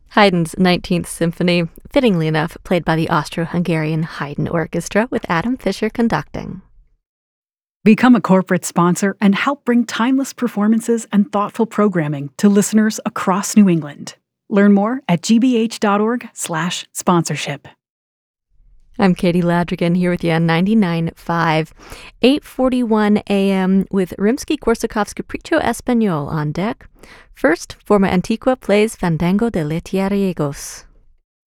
Haydn's 19th Symphony, fittingly enough, played by the Austro-Hungarian Haydn Orchestra with Adam Fischer conducting. Become a corporate sponsor and help bring timeless performances and thoughtful programming to listeners across New England. Learn more at gbh.org/sponsorship. I'm Katie Ladrigan here with you on 99.5, 8:41 a.m. with Rimsky-Korsakov's Capriccio Espagnol on deck. First, Forma Antiqua plays Fandango de Letierriegos.